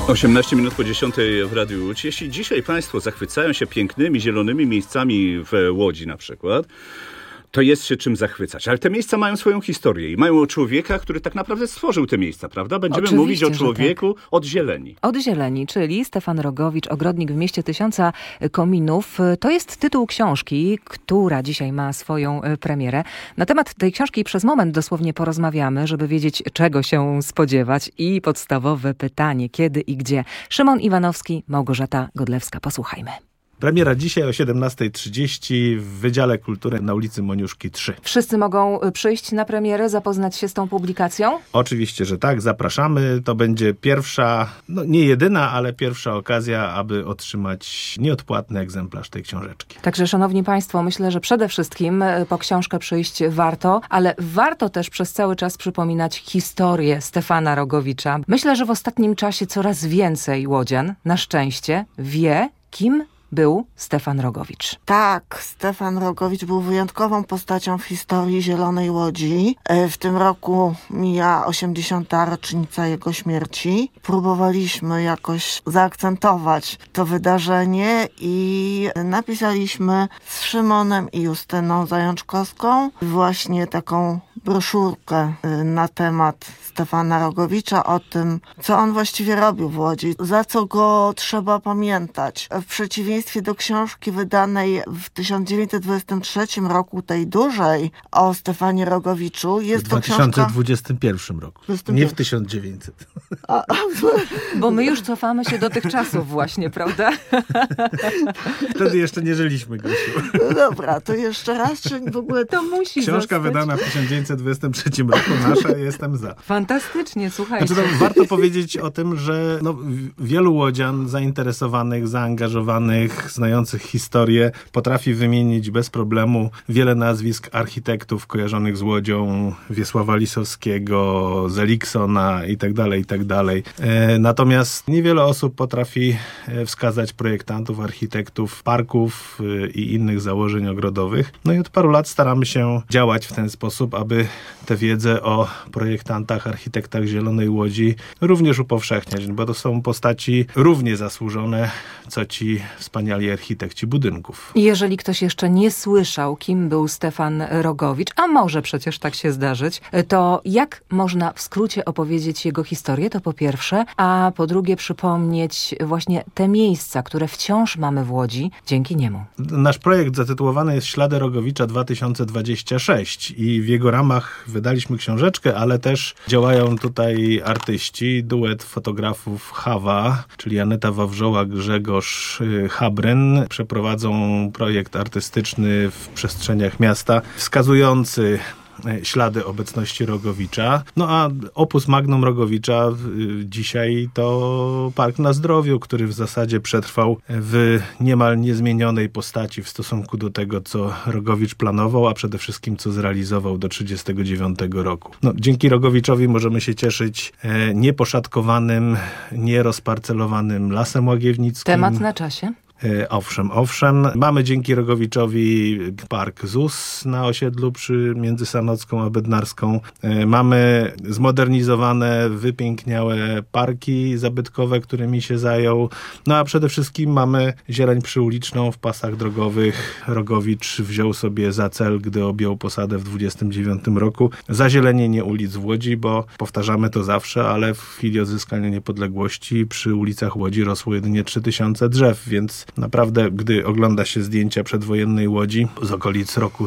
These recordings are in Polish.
18 minut po 10 w Radiu Łódź. Jeśli dzisiaj Państwo zachwycają się pięknymi, zielonymi miejscami w Łodzi na przykład, to jest się czym zachwycać. Ale te miejsca mają swoją historię i mają człowieka, który tak naprawdę stworzył te miejsca, prawda? Będziemy Oczywiście, mówić o człowieku tak. od zieleni. Od zieleni, czyli Stefan Rogowicz, Ogrodnik w mieście 1000 kominów. To jest tytuł książki, która dzisiaj ma swoją premierę. Na temat tej książki przez moment dosłownie porozmawiamy, żeby wiedzieć, czego się spodziewać. I podstawowe pytanie, kiedy i gdzie. Szymon Iwanowski, Małgorzata Godlewska. Posłuchajmy. Premiera dzisiaj o 17:30 w Wydziale Kultury na ulicy Moniuszki 3. Wszyscy mogą przyjść na premierę, zapoznać się z tą publikacją? Oczywiście, że tak. Zapraszamy. To będzie pierwsza, nie jedyna, ale pierwsza okazja, aby otrzymać nieodpłatny egzemplarz tej książeczki. Także, szanowni państwo, myślę, że przede wszystkim po książkę przyjść warto, ale warto też przez cały czas przypominać historię Stefana Rogowicza. Myślę, że w ostatnim czasie coraz więcej łodzian, na szczęście, wie, kim był Stefan Rogowicz. Tak, Stefan Rogowicz był wyjątkową postacią w historii Zielonej Łodzi. W tym roku mija 80. rocznica jego śmierci. Próbowaliśmy jakoś zaakcentować to wydarzenie i napisaliśmy z Szymonem i Justyną Zajączkowską właśnie taką broszurkę na temat Stefana Rogowicza, o tym, co on właściwie robił w Łodzi, za co go trzeba pamiętać. W przeciwieństwie do książki wydanej w 1923 roku, tej dużej, o Stefanie Rogowiczu, jest to książka... W 2021 roku, nie w 1900. Bo my już cofamy się do tych czasów właśnie, prawda? Wtedy jeszcze nie żyliśmy, Gosiu. No dobra, to jeszcze raz, czy w ogóle... To musi Książka zostać. wydana w 1923 roku, nasza, jestem za. Fantastycznie, słuchajcie. Znaczy, warto powiedzieć o tym, że wielu łodzian zainteresowanych, zaangażowanych, znających historię potrafi wymienić bez problemu wiele nazwisk architektów kojarzonych z Łodzią, Wiesława Lisowskiego, Zeliksona itd. Natomiast niewiele osób potrafi wskazać projektantów, architektów parków i innych założeń ogrodowych. No i od paru lat staramy się działać w ten sposób, aby tę wiedzę o projektantach, architektach Zielonej Łodzi również upowszechniać, bo to są postaci równie zasłużone, co ci wspaniali architekci budynków. Jeżeli ktoś jeszcze nie słyszał, kim był Stefan Rogowicz, a może przecież tak się zdarzyć, to jak można w skrócie opowiedzieć jego historię, to po pierwsze, a po drugie przypomnieć właśnie te miejsca, które wciąż mamy w Łodzi dzięki niemu. Nasz projekt zatytułowany jest Ślady Rogowicza 2026 i w jego ramach wydaliśmy książeczkę, ale też działają tutaj artyści, duet fotografów Hawa, czyli Aneta Wawrzoła, Grzegorz Habryn. Przeprowadzą projekt artystyczny w przestrzeniach miasta, wskazujący ślady obecności Rogowicza. No a opus magnum Rogowicza dzisiaj to Park na Zdrowiu, który w zasadzie przetrwał w niemal niezmienionej postaci w stosunku do tego, co Rogowicz planował, a przede wszystkim co zrealizował do 1939 roku. Dzięki Rogowiczowi możemy się cieszyć nieposzatkowanym, nierozparcelowanym Lasem Łagiewnickim. Temat na czasie. Owszem. Mamy dzięki Rogowiczowi park ZUS na osiedlu między Sanocką a Bednarską. Mamy zmodernizowane, wypiękniałe parki zabytkowe, którymi się zajął. A przede wszystkim mamy zieleń przyuliczną w pasach drogowych. Rogowicz wziął sobie za cel, gdy objął posadę w 1929 roku, zazielenienie ulic w Łodzi, bo powtarzamy to zawsze, ale w chwili odzyskania niepodległości przy ulicach Łodzi rosło jedynie 3000 drzew, więc naprawdę, gdy ogląda się zdjęcia przedwojennej Łodzi z okolic roku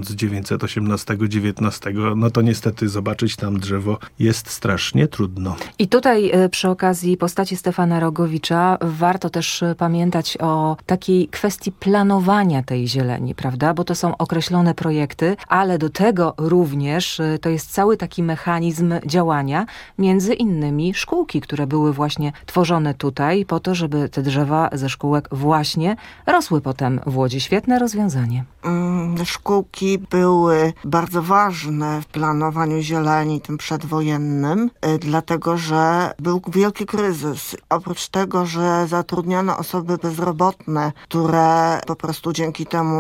1918-19, to niestety zobaczyć tam drzewo jest strasznie trudno. I tutaj przy okazji postaci Stefana Rogowicza warto też pamiętać o takiej kwestii planowania tej zieleni, prawda? Bo to są określone projekty, ale do tego również to jest cały taki mechanizm działania, między innymi szkółki, które były właśnie tworzone tutaj po to, żeby te drzewa ze szkółek właśnie rosły potem w Łodzi. Świetne rozwiązanie. Szkółki były bardzo ważne w planowaniu zieleni tym przedwojennym, dlatego że był wielki kryzys. Oprócz tego, że zatrudniano osoby bezrobotne, które po prostu dzięki temu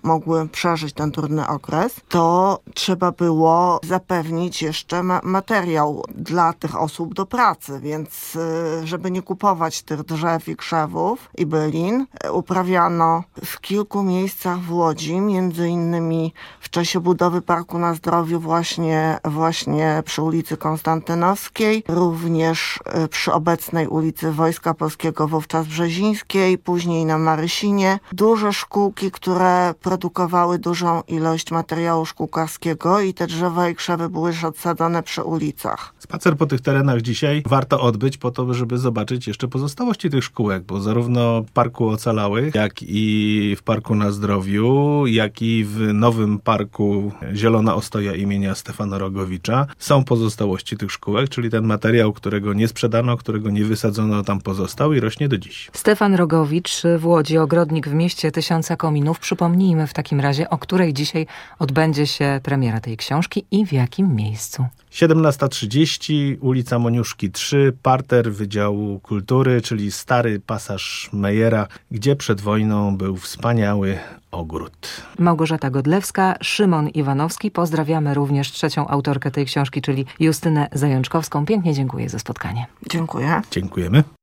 mogły przeżyć ten trudny okres, to trzeba było zapewnić jeszcze materiał dla tych osób do pracy, więc żeby nie kupować tych drzew i krzewów i bylin, uprawiano w kilku miejscach w Łodzi, między innymi w czasie budowy Parku na Zdrowiu właśnie przy ulicy Konstantynowskiej, również przy obecnej ulicy Wojska Polskiego, wówczas Brzezińskiej, później na Marysinie. Duże szkółki, które produkowały dużą ilość materiału szkółkarskiego i te drzewa i krzewy były odsadzone przy ulicach. Spacer po tych terenach dzisiaj warto odbyć po to, żeby zobaczyć jeszcze pozostałości tych szkółek, bo zarówno w Parku Ocalałych, jak i w Parku na Zdrowiu, jak i w nowym parku Zielona Ostoja imienia Stefana Rogowicza są pozostałości tych szkółek, czyli ten materiał, którego nie sprzedano, którego nie wysadzono, tam pozostał i rośnie do dziś. Stefan Rogowicz w Łodzi, ogrodnik w mieście Tysiąca Kominów. Przypomnijmy w takim razie, o której dzisiaj odbędzie się premiera tej książki i w jakim miejscu. 17:30, ulica Moniuszki 3, parter Wydziału Kultury, czyli stary pasaż Mejera, gdzie przed wojną był wspaniały ogród. Małgorzata Godlewska, Szymon Iwanowski. Pozdrawiamy również trzecią autorkę tej książki, czyli Justynę Zajączkowską. Pięknie dziękuję za spotkanie. Dziękuję. Dziękujemy.